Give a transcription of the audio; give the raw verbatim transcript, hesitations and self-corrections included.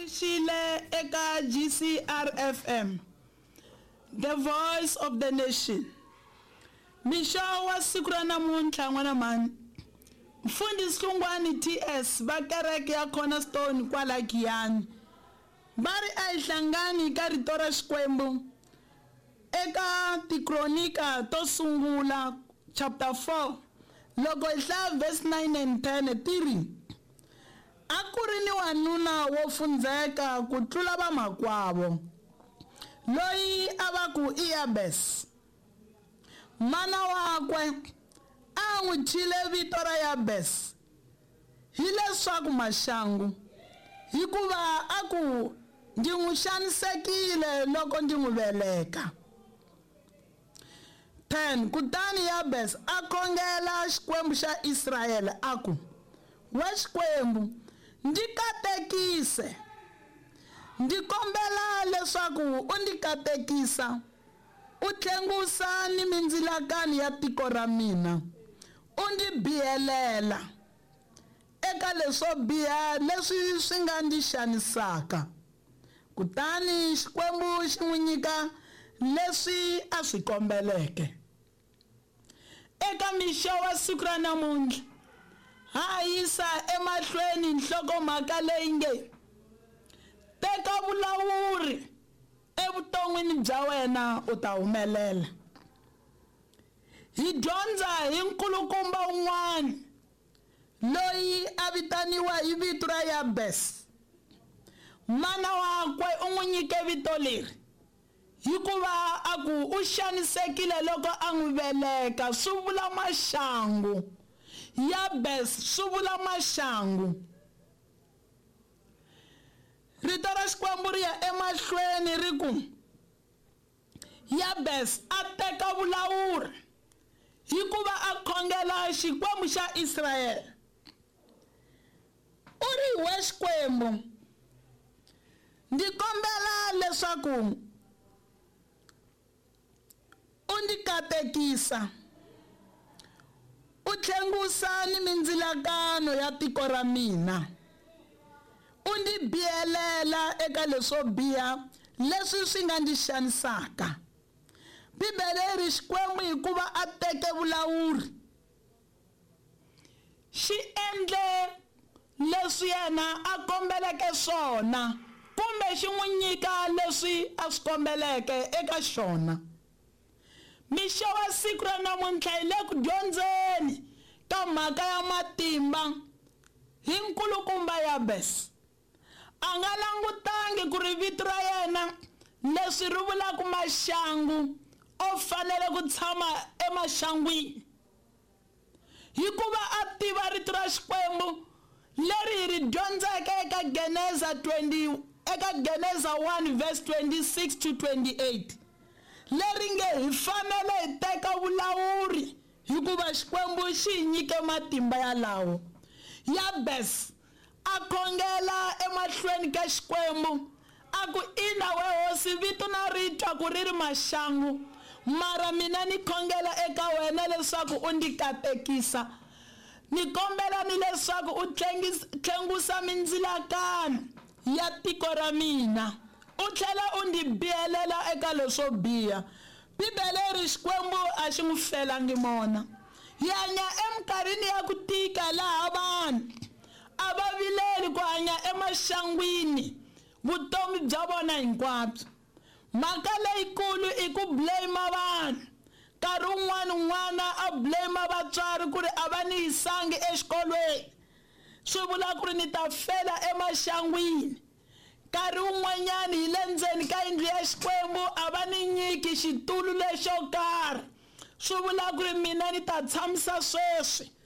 Shile eka G C R F M, the voice of the nation. Misho wa siku ra namuntlha n'wana mani. Mfundisi Kungwani T S va kereke ya Cornerstone kwala Giyani. Bari a hi hlangani ka rito ra Xikwembu eka tikronika to sungula chapter four loko hi hlaya verse nine and ten tiri a ku ri ni wanuna wo fundzeka ku tlula vamakwavo loyi a va ku i Yabesi. Mana wakwe a n'wi thyile vito ra Yabesi hileswaku maxangu hikuva a ku ndzi n'wi xanisekile loko ndzi n'wi veleka. ten Kutani Yabesi a khongela Xikwembu xa Israyele a ku, we Xikwembu ndzi katekise, ndzi kombela leswaku u ndzi katekisa u tlhengusa ni mindzilakano ya tiko ra mina, u ndzi biyelela eka leswo biha leswi swi nga ndzi xanisaka. Kutani Xikwembu xi n'wi nyika leswi a swi kombeleke. Eka mixo wa siku ra namuntlha ha yisa emahlweni nhlokomhaka leyi nge teka vulawuri evuton'wini bya wena u ta humelela. Hi dyondza hi nkulukumba un'wana loyi a vitaniwa hi vito ra Yabesi. Mana wakwe u n'wi nyike vito leri hikuva a ku u xanisekile loko a n'wi veleka, swi vula maxangu. Yabesi swi vula maxangu. Rito ra Xikwembu ri ya emahlweni ri ku Yabesi a teka vulawuri hikuva a khongela Xikwembu xa Israyele. U ri we Xikwembu ndzi kombela leswaku u ndzi katekisa u tlhengusa ni mindzilakano ya tiko ra mina, u ndzi biyelela eka leswo biha leswi swi nga ndzi xanisaka. Bibele ri Xikwembu hikuva a teke vulawuri xi endle leswi yena a kombeleke swona kumbe xi n'wi nyika leswi a swi kombeleke eka xona. Mixo wa siku ra namuntlha hi le ku dyondzeni ka mhaka ya matimba hi nkulukumba Yabesi. A nga langutangi ku ri vito ra yena leswi ri vulaka maxangu o fanele ku tshama emaxangwini hikuva a tiva rito ra Xikwembu leri hi ri dyondzeke eka Geneza twenty eka Geneza one verse twenty-six to twenty-eight leri nge hi fanele hi teka vulawuri hikuva Xikwembu xi hi nyike matimba yalawo. Yabesi a khongela emahlweni ka Xikwembu a ku ina we hosi vito na ri twa ku ri ri maxangu, mara mina ni khongela eka wena leswaku u ndzi katekisa, ni kombela ni leswaku u tlhengusa mindzilakano ya tiko ra mina, u tlhela u ndzi biyelela eka leswo biha. Bibele ri Xikwembu a xi n'wi felangi mona. Hi hanya eminkarhini ya ku tika laha vanhu a va vileli ku hanya emaxangwini vutomi bya vona hinkwabyo. Mhaka leyikulu i ku blame vanhu. Nkarhi wun'wana n'wana a blame vatswari ku ri a va ni yisangi exikolweni, swi vula ku ri ni ta fela emaxangwini. Nkarhi wun'wanyana hi le ndzeni ka yindlu ya Xikwembu a va ni nyiki xitulu lexo karhi, swi vula ku ri mina ni ta tshamisa sweswi